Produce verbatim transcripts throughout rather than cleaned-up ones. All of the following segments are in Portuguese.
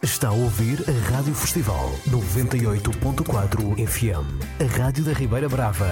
Está a ouvir a Rádio Festival noventa e oito ponto quatro F M, a Rádio da Ribeira Brava.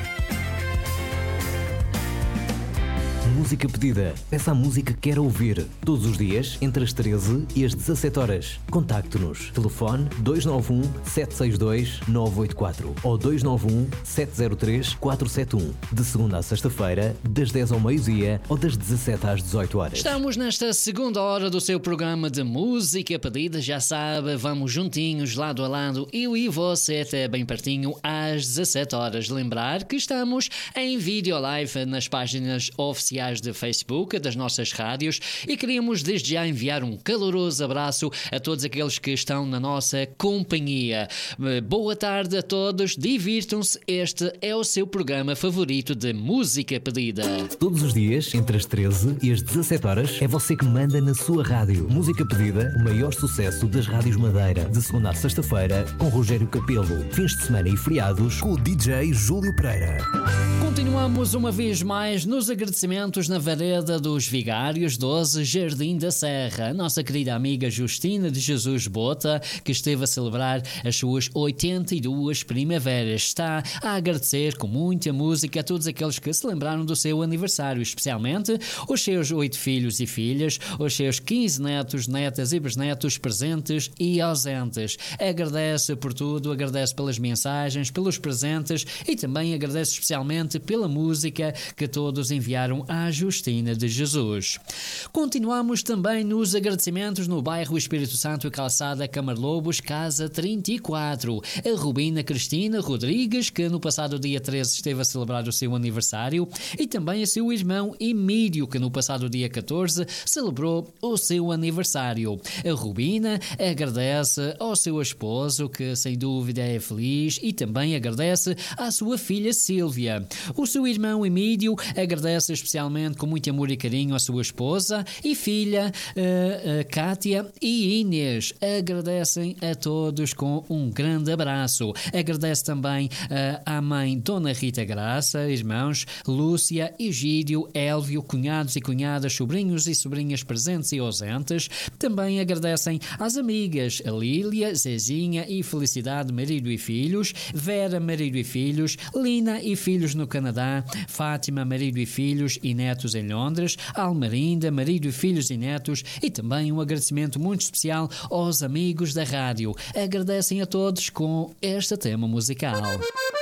Música pedida. Peça a música que quer ouvir. Todos os dias, entre as treze e as dezassete horas. Contacte-nos. Telefone dois nove um, sete seis dois, nove oito quatro ou dois nove um, sete zero três, quatro sete um. De segunda a sexta-feira, das dez ao meio-dia ou das dezassete às dezoito horas. Estamos nesta segunda hora do seu programa de música pedida. Já sabe, vamos juntinhos, lado a lado, eu e você até bem pertinho às dezassete horas. Lembrar que estamos em vídeo live nas páginas oficiais de Facebook das nossas rádios e queríamos desde já enviar um caloroso abraço a todos aqueles que estão na nossa companhia. Boa tarde a todos, divirtam-se, este é o seu programa favorito de música pedida. Todos os dias, entre as treze e as dezassete horas, é você que manda na sua rádio. Música pedida, o maior sucesso das rádios Madeira, de segunda a sexta-feira, com Rogério Capelo. Fins de semana e feriados, com o D J Júlio Pereira. Continuamos uma vez mais nos agradecimentos na Vareda dos Vigários, doze, Jardim da Serra. A nossa querida amiga Justina de Jesus Bota, que esteve a celebrar as suas oitenta e duas primaveras, está a agradecer com muita música a todos aqueles que se lembraram do seu aniversário, especialmente os seus oito filhos e filhas, os seus quinze netos, netas e bisnetos presentes e ausentes. Agradece por tudo, agradece pelas mensagens, pelos presentes e também agradece especialmente pela música que todos enviaram à Justina de Jesus. Continuamos também nos agradecimentos no bairro Espírito Santo e Calçada Camarlobos, Casa trinta e quatro. A Rubina Cristina Rodrigues, que no passado dia treze esteve a celebrar o seu aniversário, e também a seu irmão Emílio, que no passado dia catorze celebrou o seu aniversário. A Rubina agradece ao seu esposo, que sem dúvida é feliz, e também agradece à sua filha Sílvia. O seu irmão Emílio agradece especialmente com muito amor e carinho a sua esposa e filha, uh, uh, Kátia e Inês. Agradecem a todos com um grande abraço. Agradece também uh, à mãe Dona Rita Graça, irmãos Lúcia, Egídio, Élvio, cunhados e cunhadas, sobrinhos e sobrinhas presentes e ausentes. Também agradecem às amigas a Lília, Zezinha e Felicidade, marido e filhos, Vera, marido e filhos, Lina e filhos no Canadá, Fátima, marido e filhos e netos em Londres, Almarinda, marido e filhos e netos, e também um agradecimento muito especial aos amigos da rádio. Agradecem a todos com este tema musical.